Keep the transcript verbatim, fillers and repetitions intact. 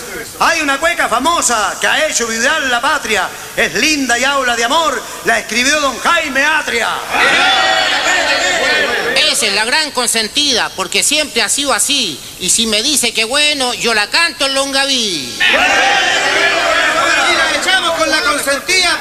Hay una cueca famosa que ha hecho vibrar la patria. Es linda y habla de amor. La escribió don Jaime Atria. Esa es la gran consentida, porque siempre ha sido así. Y si me dice que bueno, yo la canto en Longaví. Y la echamos con la consentida